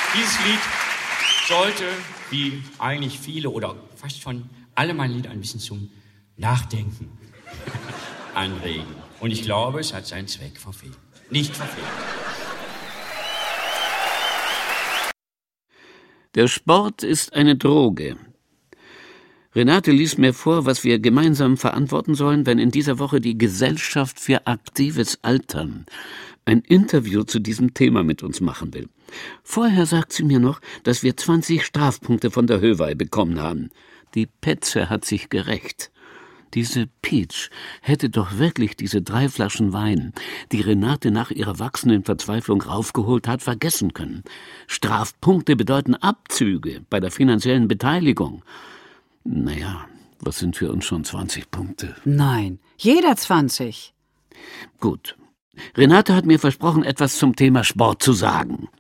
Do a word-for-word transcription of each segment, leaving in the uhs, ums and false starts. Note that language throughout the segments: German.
Dieses Lied sollte, wie eigentlich viele oder fast schon alle meine Lieder, ein bisschen zum Nachdenken anregen. Und ich glaube, es hat seinen Zweck verfehlt. Nicht verfehlt. Der Sport ist eine Droge. Renate liest mir vor, was wir gemeinsam verantworten sollen, wenn in dieser Woche die Gesellschaft für aktives Altern ein Interview zu diesem Thema mit uns machen will. Vorher sagt sie mir noch, dass wir zwanzig Strafpunkte von der Höwei bekommen haben. Die Petze hat sich gerächt. Diese Peach hätte doch wirklich diese drei Flaschen Wein, die Renate nach ihrer wachsenden Verzweiflung raufgeholt hat, vergessen können. Strafpunkte bedeuten Abzüge bei der finanziellen Beteiligung. Naja, was sind für uns schon zwanzig Punkte? Nein, jeder zwanzig. Gut. Renate hat mir versprochen, etwas zum Thema Sport zu sagen.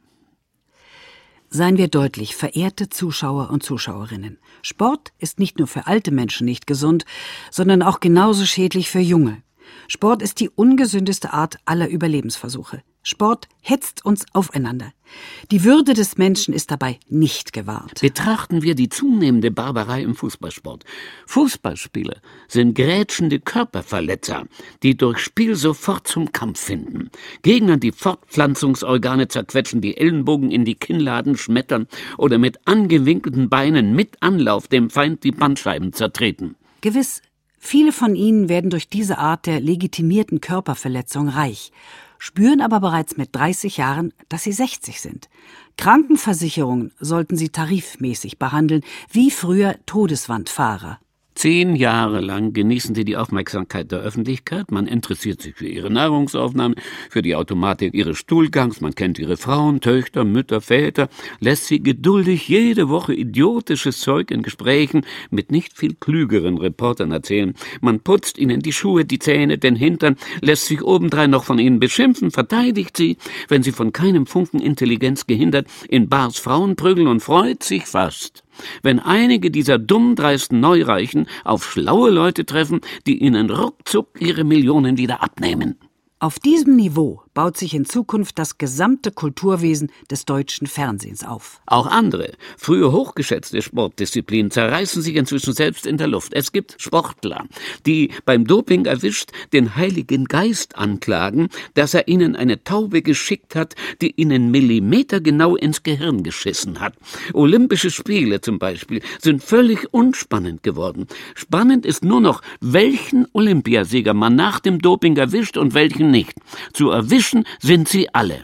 Seien wir deutlich, verehrte Zuschauer und Zuschauerinnen. Sport ist nicht nur für alte Menschen nicht gesund, sondern auch genauso schädlich für Junge. Sport ist die ungesündeste Art aller Überlebensversuche. Sport hetzt uns aufeinander. Die Würde des Menschen ist dabei nicht gewahrt. Betrachten wir die zunehmende Barbarei im Fußballsport. Fußballspieler sind grätschende Körperverletzer, die durch Spiel sofort zum Kampf finden. Gegner, die Fortpflanzungsorgane zerquetschen, die Ellenbogen in die Kinnladen schmettern oder mit angewinkelten Beinen mit Anlauf dem Feind die Bandscheiben zertreten. Gewiss, viele von ihnen werden durch diese Art der legitimierten Körperverletzung reich, spüren aber bereits mit dreißig Jahren, dass sie sechzig sind. Krankenversicherungen sollten sie tarifmäßig behandeln, wie früher Todeswandfahrer. Zehn Jahre lang genießen sie die Aufmerksamkeit der Öffentlichkeit. Man interessiert sich für ihre Nahrungsaufnahme, für die Automatik ihres Stuhlgangs. Man kennt ihre Frauen, Töchter, Mütter, Väter, lässt sie geduldig jede Woche idiotisches Zeug in Gesprächen mit nicht viel klügeren Reportern erzählen. Man putzt ihnen die Schuhe, die Zähne, den Hintern, lässt sich obendrein noch von ihnen beschimpfen, verteidigt sie, wenn sie von keinem Funken Intelligenz gehindert, in Bars Frauen prügeln und freut sich fast, wenn einige dieser dummdreisten Neureichen auf schlaue Leute treffen, die ihnen ruckzuck ihre Millionen wieder abnehmen. Auf diesem Niveau baut sich in Zukunft das gesamte Kulturwesen des deutschen Fernsehens auf. Auch andere, früher hochgeschätzte Sportdisziplinen zerreißen sich inzwischen selbst in der Luft. Es gibt Sportler, die beim Doping erwischt den Heiligen Geist anklagen, dass er ihnen eine Taube geschickt hat, die ihnen millimetergenau ins Gehirn geschissen hat. Olympische Spiele zum Beispiel sind völlig unspannend geworden. Spannend ist nur noch, welchen Olympiasieger man nach dem Doping erwischt und welchen nicht. Zu erwischen sind sie alle.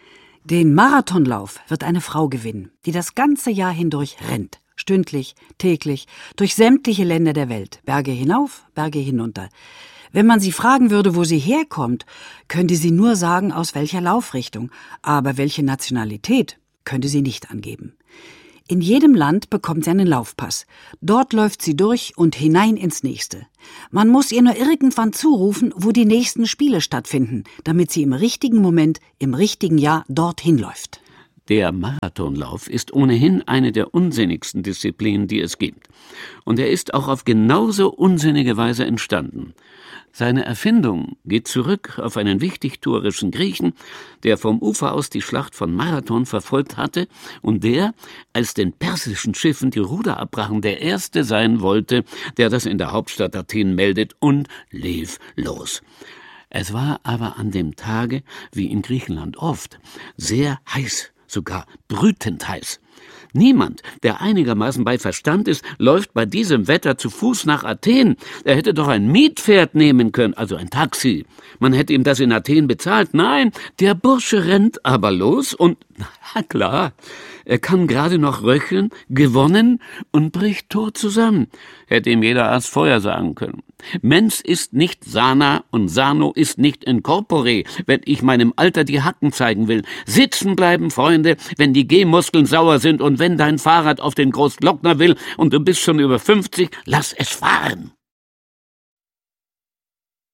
Den Marathonlauf wird eine Frau gewinnen, die das ganze Jahr hindurch rennt. Stündlich, täglich, durch sämtliche Länder der Welt. Berge hinauf, Berge hinunter. Wenn man sie fragen würde, wo sie herkommt, könnte sie nur sagen, aus welcher Laufrichtung. Aber welche Nationalität, könnte sie nicht angeben. In jedem Land bekommt sie einen Laufpass. Dort läuft sie durch und hinein ins nächste. Man muss ihr nur irgendwann zurufen, wo die nächsten Spiele stattfinden, damit sie im richtigen Moment, im richtigen Jahr dorthin läuft. Der Marathonlauf ist ohnehin eine der unsinnigsten Disziplinen, die es gibt. Und er ist auch auf genauso unsinnige Weise entstanden. Seine Erfindung geht zurück auf einen wichtigtuerischen Griechen, der vom Ufer aus die Schlacht von Marathon verfolgt hatte und der, als den persischen Schiffen die Ruder abbrachen, der Erste sein wollte, der das in der Hauptstadt Athen meldet, und lief los. Es war aber an dem Tage, wie in Griechenland oft, sehr heiß, sogar brütend heiß. Niemand, der einigermaßen bei Verstand ist, läuft bei diesem Wetter zu Fuß nach Athen. Er hätte doch ein Mietpferd nehmen können, also ein Taxi. Man hätte ihm das in Athen bezahlt. Nein, der Bursche rennt aber los und, na klar, er kann gerade noch röcheln, gewonnen und bricht tot zusammen. Hätte ihm jeder Arzt vorher sagen können. Mens ist nicht sana und sano ist nicht in corpore, wenn ich meinem Alter die Hacken zeigen will. Sitzen bleiben, Freunde, wenn die Gehmuskeln sauer sind und wenn dein Fahrrad auf den Großglockner will und du bist schon über fünfzig, lass es fahren.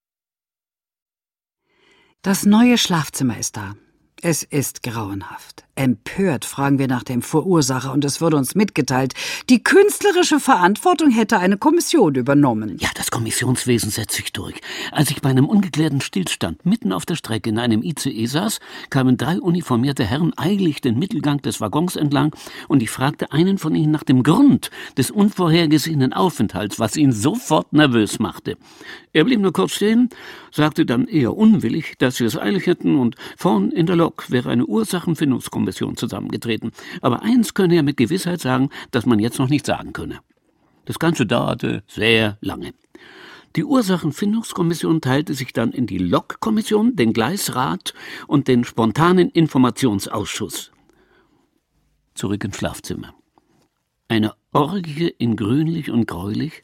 Das neue Schlafzimmer ist da. Es ist grauenhaft. Empört fragen wir nach dem Verursacher und es wurde uns mitgeteilt, die künstlerische Verantwortung hätte eine Kommission übernommen. Ja, das Kommissionswesen setzt sich durch. Als ich bei einem ungeklärten Stillstand mitten auf der Strecke in einem I C E saß, kamen drei uniformierte Herren eilig den Mittelgang des Waggons entlang und ich fragte einen von ihnen nach dem Grund des unvorhergesehenen Aufenthalts, was ihn sofort nervös machte. Er blieb nur kurz stehen, sagte dann eher unwillig, dass wir es eilig hätten und vorn in der Lok wäre eine Ursachenfindungskommission zusammengetreten. Aber eins könne er mit Gewissheit sagen, dass man jetzt noch nicht sagen könne. Das Ganze dauerte sehr lange. Die Ursachenfindungskommission teilte sich dann in die Lokkommission, den Gleisrat und den spontanen Informationsausschuss. Zurück ins Schlafzimmer. Eine Orgie in grünlich und gräulich,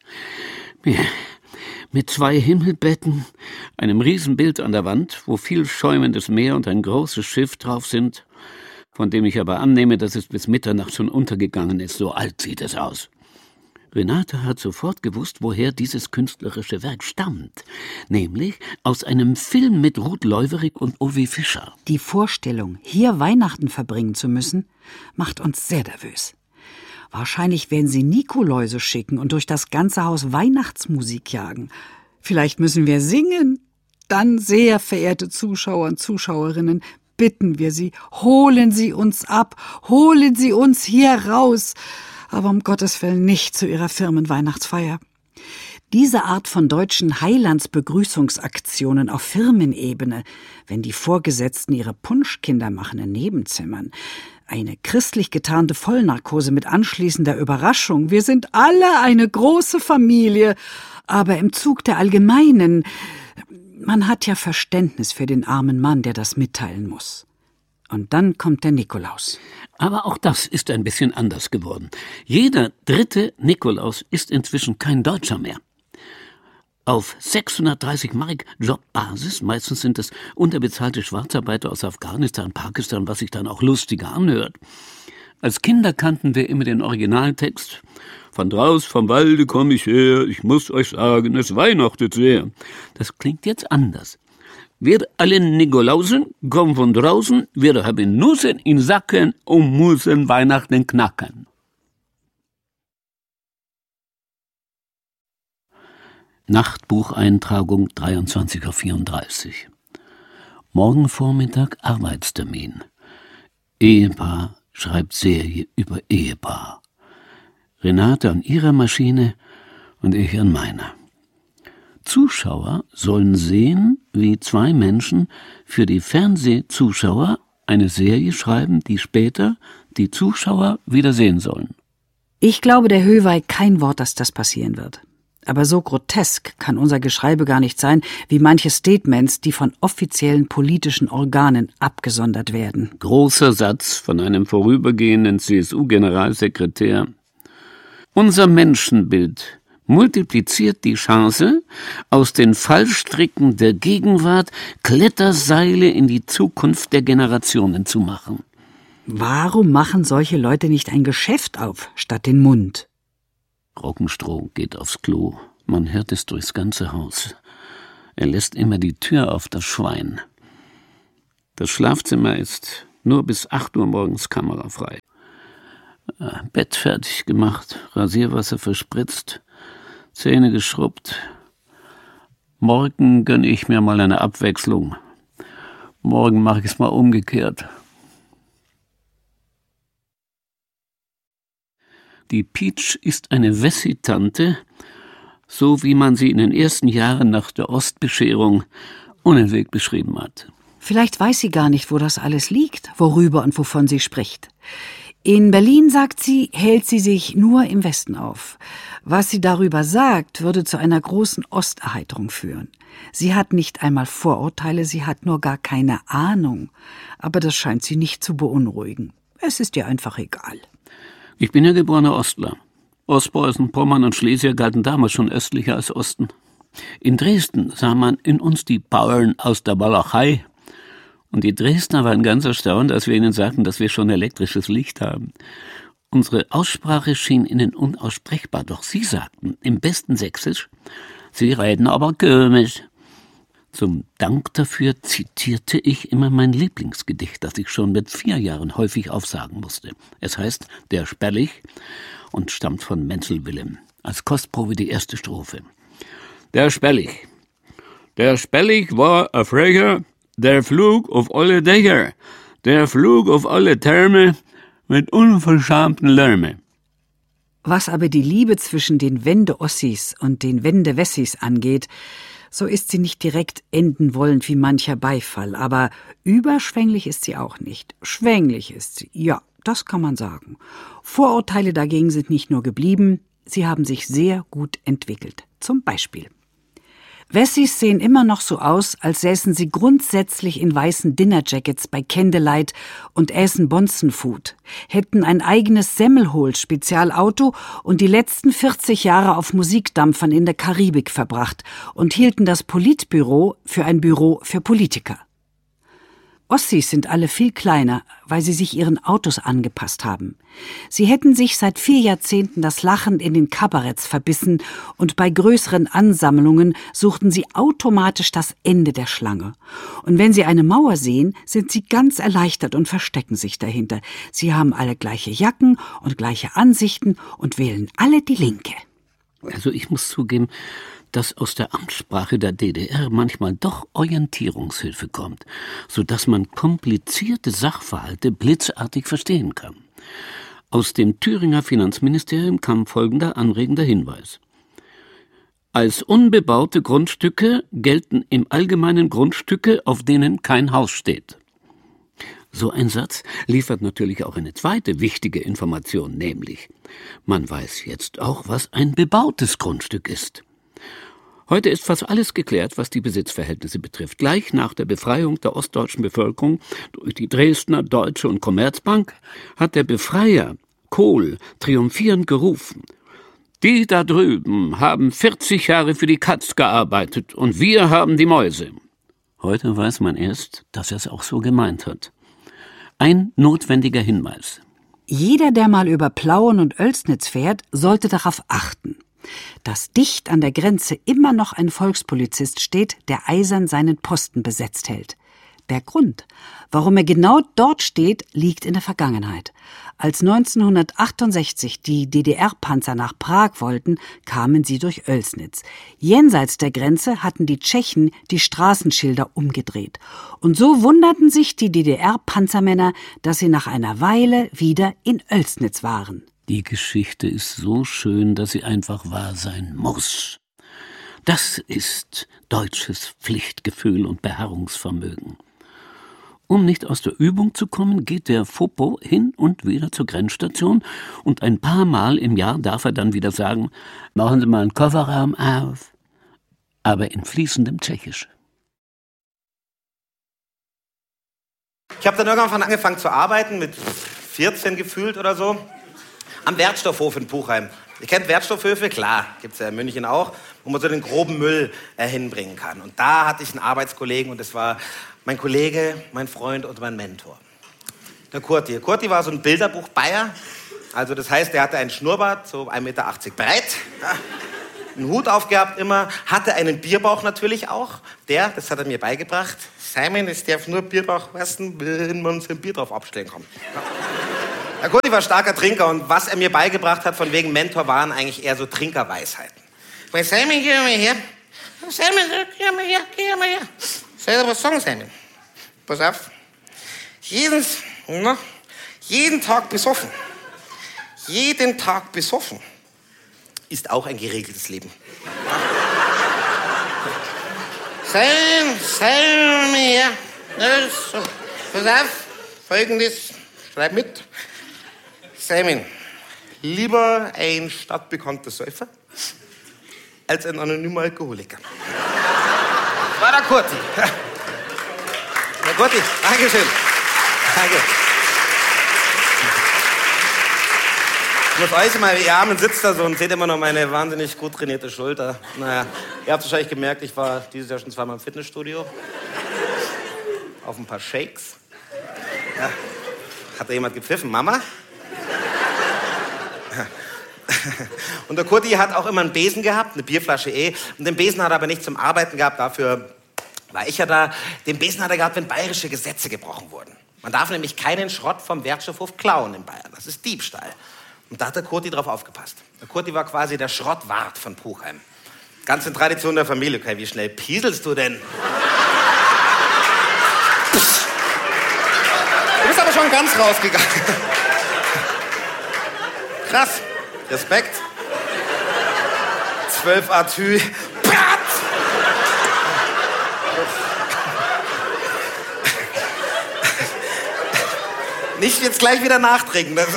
mit zwei Himmelbetten, einem Riesenbild an der Wand, wo viel schäumendes Meer und ein großes Schiff drauf sind, von dem ich aber annehme, dass es bis Mitternacht schon untergegangen ist, so alt sieht es aus. Renate hat sofort gewusst, woher dieses künstlerische Werk stammt, nämlich aus einem Film mit Ruth Leuwerig und Ovi Fischer. Die Vorstellung, hier Weihnachten verbringen zu müssen, macht uns sehr nervös. Wahrscheinlich werden sie Nikoläuse schicken und durch das ganze Haus Weihnachtsmusik jagen. Vielleicht müssen wir singen. Dann, sehr verehrte Zuschauer und Zuschauerinnen, bitten wir Sie, holen Sie uns ab, holen Sie uns hier raus, aber um Gottes Willen nicht zu Ihrer Firmenweihnachtsfeier. Diese Art von deutschen Heilandsbegrüßungsaktionen auf Firmenebene, wenn die Vorgesetzten ihre Punschkinder machen in Nebenzimmern, eine christlich getarnte Vollnarkose mit anschließender Überraschung, wir sind alle eine große Familie, aber im Zug der Allgemeinen. Man hat ja Verständnis für den armen Mann, der das mitteilen muss. Und dann kommt der Nikolaus. Aber auch das ist ein bisschen anders geworden. Jeder dritte Nikolaus ist inzwischen kein Deutscher mehr. Auf sechshundertdreißig Mark Jobbasis, meistens sind es unterbezahlte Schwarzarbeiter aus Afghanistan, Pakistan, was sich dann auch lustiger anhört. Als Kinder kannten wir immer den Originaltext. Von draus vom Walde komm ich her, ich muss euch sagen, es weihnachtet sehr. Das klingt jetzt anders. Wir alle Nikolausen kommen von draußen, wir haben Nüssen in Sacken und müssen Weihnachten knacken. Nachtbucheintragung dreiundzwanzig Uhr vierunddreißig. Morgen Vormittag Arbeitstermin. Ehepaar schreibt Serie über Ehepaar. Renate an ihrer Maschine und ich an meiner. Zuschauer sollen sehen, wie zwei Menschen für die Fernsehzuschauer eine Serie schreiben, die später die Zuschauer wieder sehen sollen. Ich glaube der Höhweih kein Wort, dass das passieren wird. Aber so grotesk kann unser Geschreibe gar nicht sein, wie manche Statements, die von offiziellen politischen Organen abgesondert werden. Großer Satz von einem vorübergehenden C S U-Generalsekretär. Unser Menschenbild multipliziert die Chance, aus den Fallstricken der Gegenwart Kletterseile in die Zukunft der Generationen zu machen. Warum machen solche Leute nicht ein Geschäft auf, statt den Mund? Rockenstroh geht aufs Klo. Man hört es durchs ganze Haus. Er lässt immer die Tür auf, das Schwein. Das Schlafzimmer ist nur bis acht Uhr morgens kamerafrei. Bett fertig gemacht, Rasierwasser verspritzt, Zähne geschrubbt. Morgen gönne ich mir mal eine Abwechslung. Morgen mache ich es mal umgekehrt. Die Peach ist eine Wessi-Tante, so wie man sie in den ersten Jahren nach der Ostbescherung ohne Weg beschrieben hat. Vielleicht weiß sie gar nicht, wo das alles liegt, worüber und wovon sie spricht. In Berlin, sagt sie, hält sie sich nur im Westen auf. Was sie darüber sagt, würde zu einer großen Osterheiterung führen. Sie hat nicht einmal Vorurteile, sie hat nur gar keine Ahnung. Aber das scheint sie nicht zu beunruhigen. Es ist ihr einfach egal. Ich bin ja geborener Ostler. Ostpreußen, Pommern und Schlesien galten damals schon östlicher als Osten. In Dresden sah man in uns die Bauern aus der Walachei. Und die Dresdner waren ganz erstaunt, als wir ihnen sagten, dass wir schon elektrisches Licht haben. Unsere Aussprache schien ihnen unaussprechbar, doch sie sagten, im besten Sächsisch, sie reden aber komisch. Zum Dank dafür zitierte ich immer mein Lieblingsgedicht, das ich schon mit vier Jahren häufig aufsagen musste. Es heißt Der Sperlich und stammt von Menzel Willem. Als Kostprobe die erste Strophe. Der Spellich. Der Spellich war ein Frecher, der flog auf alle Dächer, der flog auf alle Türme mit unverschämten Lärme. Was aber die Liebe zwischen den Wende-Ossis und den Wende-Wessis angeht, so ist sie nicht direkt enden wollend wie mancher Beifall, aber überschwänglich ist sie auch nicht. Schwänglich ist sie, ja, das kann man sagen. Vorurteile dagegen sind nicht nur geblieben, sie haben sich sehr gut entwickelt. Zum Beispiel: Wessis sehen immer noch so aus, als säßen sie grundsätzlich in weißen Dinnerjackets bei Candlelight und äßen Bonzenfood, hätten ein eigenes Semmelholt-Spezialauto und die letzten vierzig Jahre auf Musikdampfern in der Karibik verbracht und hielten das Politbüro für ein Büro für Politiker. Ossis sind alle viel kleiner, weil sie sich ihren Autos angepasst haben. Sie hätten sich seit vier Jahrzehnten das Lachen in den Kabaretts verbissen und bei größeren Ansammlungen suchten sie automatisch das Ende der Schlange. Und wenn sie eine Mauer sehen, sind sie ganz erleichtert und verstecken sich dahinter. Sie haben alle gleiche Jacken und gleiche Ansichten und wählen alle die Linke. Also ich muss zugeben, dass aus der Amtssprache der D D R manchmal doch Orientierungshilfe kommt, sodass man komplizierte Sachverhalte blitzartig verstehen kann. Aus dem Thüringer Finanzministerium kam folgender anregender Hinweis. Als unbebaute Grundstücke gelten im Allgemeinen Grundstücke, auf denen kein Haus steht. So ein Satz liefert natürlich auch eine zweite wichtige Information, nämlich: Man weiß jetzt auch, was ein bebautes Grundstück ist. Heute ist fast alles geklärt, was die Besitzverhältnisse betrifft. Gleich nach der Befreiung der ostdeutschen Bevölkerung durch die Dresdner, Deutsche und Commerzbank hat der Befreier Kohl triumphierend gerufen: Die da drüben haben vierzig Jahre für die Katz gearbeitet und wir haben die Mäuse. Heute weiß man erst, dass er es auch so gemeint hat. Ein notwendiger Hinweis. Jeder, der mal über Plauen und Oelsnitz fährt, sollte darauf achten, dass dicht an der Grenze immer noch ein Volkspolizist steht, der eisern seinen Posten besetzt hält. Der Grund, warum er genau dort steht, liegt in der Vergangenheit. Als neunzehnhundertachtundsechzig die D D R-Panzer nach Prag wollten, kamen sie durch Oelsnitz. Jenseits der Grenze hatten die Tschechen die Straßenschilder umgedreht. Und so wunderten sich die D D R-Panzermänner, dass sie nach einer Weile wieder in Oelsnitz waren. Die Geschichte ist so schön, dass sie einfach wahr sein muss. Das ist deutsches Pflichtgefühl und Beharrungsvermögen. Um nicht aus der Übung zu kommen, geht der Fopo hin und wieder zur Grenzstation und ein paar Mal im Jahr darf er dann wieder sagen: Machen Sie mal einen Kofferraum auf. Aber in fließendem Tschechisch. Ich habe dann irgendwann angefangen zu arbeiten, mit vierzehn gefühlt oder so, am Wertstoffhof in Puchheim. Ihr kennt Wertstoffhöfe? Klar, gibt es ja in München auch, wo man so den groben Müll äh, hinbringen kann. Und da hatte ich einen Arbeitskollegen und das war mein Kollege, mein Freund und mein Mentor. Der Kurti. Kurti war so ein Bilderbuch-Bayer. Also das heißt, er hatte einen Schnurrbart, so ein Meter achtzig breit, ja, einen Hut aufgehabt immer, hatte einen Bierbauch natürlich auch. Der, das hat er mir beigebracht, Simon, es darf nur Bierbauch essen, wenn man sein Bier drauf abstellen kann. Ja. Der Kurti war starker Trinker und was er mir beigebracht hat, von wegen Mentor, waren eigentlich eher so Trinkerweisheiten. Bei Simon, geh mal her. Simon, geh mal her, geh mal her. Soll ich dir was sagen, Simon? Pass auf. Jeden, na, jeden Tag besoffen. Jeden Tag besoffen ist auch ein geregeltes Leben. Simon, Simon, her. So. Pass auf, Folgendes, schreib mit. Simon, lieber ein stadtbekannter Säufer als ein anonymer Alkoholiker. Das war der Kurti. Der Kurti, Dankeschön. Danke. Ich muss euch mal, ihr Armen sitzt da so und seht immer noch meine wahnsinnig gut trainierte Schulter. Naja, ihr habt wahrscheinlich gemerkt, ich war dieses Jahr schon zweimal im Fitnessstudio. Auf ein paar Shakes. Ja. Hat da jemand gepfiffen? Mama? Und der Kurti hat auch immer einen Besen gehabt, eine Bierflasche eh. Und den Besen hat er aber nicht zum Arbeiten gehabt, dafür War ich ja da, den Besen hat er gehabt, wenn bayerische Gesetze gebrochen wurden. Man darf nämlich keinen Schrott vom Wertstoffhof klauen in Bayern. Das ist Diebstahl. Und da hat der Kurti drauf aufgepasst. Der Kurti war quasi der Schrottwart von Puchheim. Ganz in Tradition der Familie. Okay, wie schnell pieselst du denn? Du bist aber schon ganz rausgegangen. Krass. Respekt. Zwölf Atü. Nicht jetzt gleich wieder nachtrinken. Das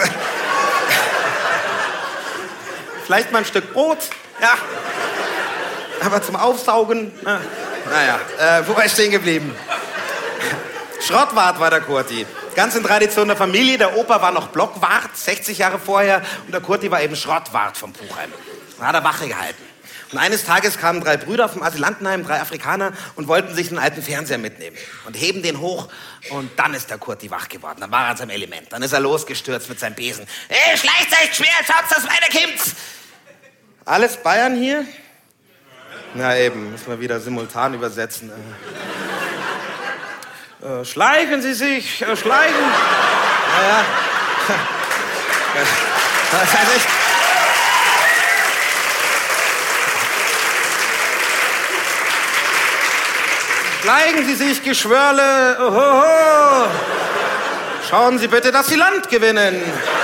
Vielleicht mal ein Stück Brot. Ja. Aber zum Aufsaugen. Na, naja, äh, wo war ich stehen geblieben? Schrottwart war der Kurti. Ganz in Tradition der Familie. Der Opa war noch Blockwart, sechzig Jahre vorher. Und der Kurti war eben Schrottwart vom Puchheim. Da hat er Wache gehalten. Und eines Tages kamen drei Brüder vom Asylantenheim, drei Afrikaner, und wollten sich einen alten Fernseher mitnehmen. Und heben den hoch, und dann ist der Kurti wach geworden. Dann war er in seinem Element. Dann ist er losgestürzt mit seinem Besen. Ey, schleicht euch schwer, schaut, dass weiterkommt! Alles Bayern hier? Na eben, müssen wir wieder simultan übersetzen. Äh, schleichen Sie sich, äh, schleichen. Naja. Das heißt nicht. Schleichen Sie sich, Geschwörle. Ohoho. Schauen Sie bitte, dass Sie Land gewinnen.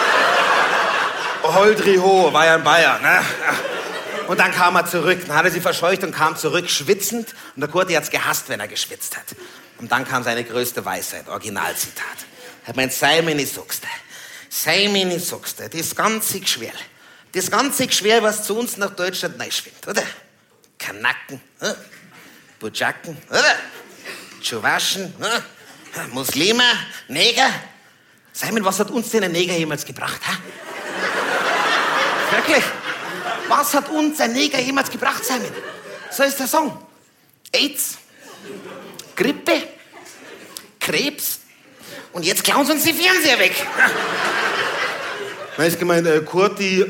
Holdriho, war ja in Bayern, ne? Und dann kam er zurück, dann hat er sie verscheucht und kam zurück schwitzend. Und der Kurti hat's gehasst, wenn er geschwitzt hat. Und dann kam seine größte Weisheit, Originalzitat. Er hat meint, sei mir nicht sagst, sei mir nicht sagst, das ganze Geschwär, das ganze Geschwär, was zu uns nach Deutschland reinschwimmt, oder? Kanaken, äh? Bujaken, oder? Tschuwaschen, äh? Muslime, Neger. Simon, was hat uns denn ein Neger jemals gebracht, ha? Wirklich? Was hat uns ein Neger jemals gebracht, Simon? So ist der Song. AIDS, Grippe, Krebs und jetzt klauen sie uns die Fernseher weg. Weißt du, gemeint, äh, Kurti.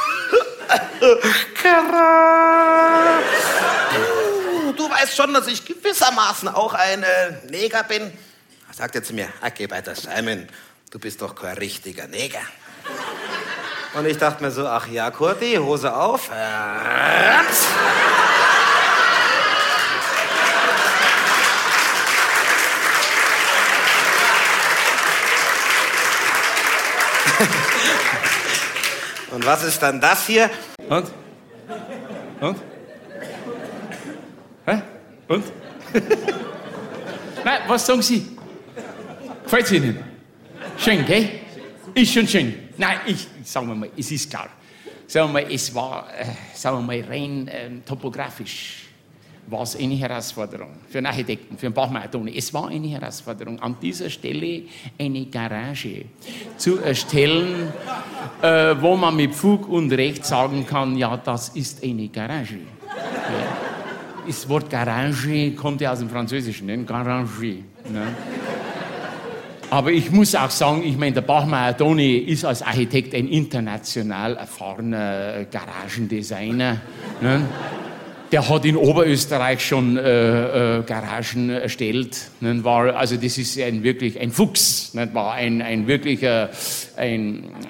du, du weißt schon, dass ich gewissermaßen auch ein äh, Neger bin. Da sagt er zu mir, okay, weiter, Simon, du bist doch kein richtiger Neger. Und ich dachte mir so, ach ja, Kurti, Hose auf. Und was ist dann das hier? Und? Und? Hä? Und? Nein, was sagen Sie? Gefällt es Ihnen? Schön, gell? Ist schon schön. Nein, ich, sagen wir mal, es ist klar. Sagen wir mal, es war, äh, sagen wir mal, rein äh, topografisch war es eine Herausforderung für einen Architekten, für einen Bachmeier Toni. Es war eine Herausforderung, an dieser Stelle eine Garage zu erstellen, äh, wo man mit Fug und Recht sagen kann, ja, das ist eine Garage. Ja. Das Wort Garage kommt ja aus dem Französischen, ne? Garage. Ne? Aber ich muss auch sagen, ich meine, der Bachmeier Toni ist als Architekt ein international erfahrener Garagendesigner. Ne? Der hat in Oberösterreich schon äh, äh, Garagen erstellt. Ne? War, also das ist ein wirklich ein Fuchs, ne? War ein, ein wirklicher ein,